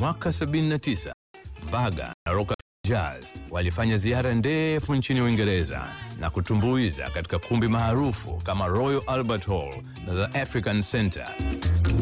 Mwaka 79, Mbaga na Rock Jazz walifanya ziara ndefu nchini Uingereza na kutumbuiza katika kumbi maarufu kama Royal Albert Hall na The African Center.